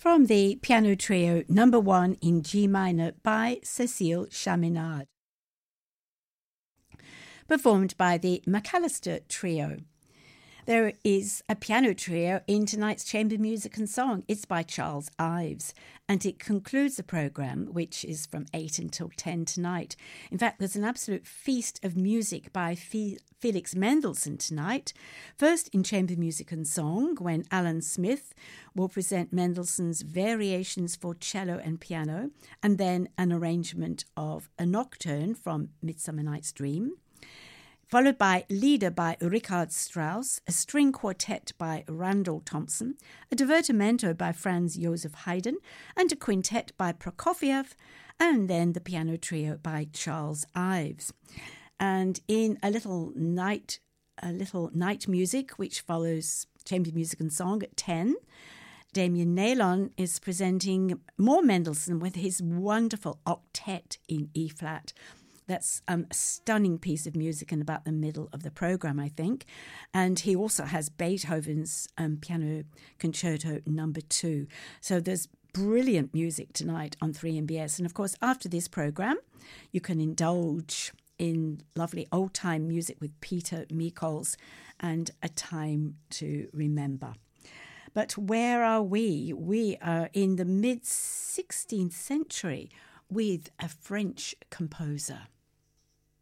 from the Piano Trio No. 1 in G minor by Cécile Chaminade, performed by the McAllister Trio. There is a piano trio in tonight's Chamber Music and Song. It's by Charles Ives, and it concludes the programme, which is from 8 until 10 tonight. In fact, there's an absolute feast of music by Felix Mendelssohn tonight. First in Chamber Music and Song, when Alan Smith will present Mendelssohn's Variations for Cello and Piano, and then an arrangement of a nocturne from Midsummer Night's Dream, followed by Lieder by Richard Strauss, a string quartet by Randall Thompson, a divertimento by Franz Joseph Haydn, and a quintet by Prokofiev, and then the piano trio by Charles Ives. And in a little night music, which follows Chamber Music and Song at 10, Damien Nailon is presenting more Mendelssohn with his wonderful octet in E-flat. That's a stunning piece of music in about the middle of the programme, I think. And he also has Beethoven's Piano Concerto No. 2. So there's brilliant music tonight on 3MBS. And, of course, after this programme, you can indulge in lovely old-time music with Peter Mikols and A Time to Remember. But where are we? We are in the mid-16th century with a French composer.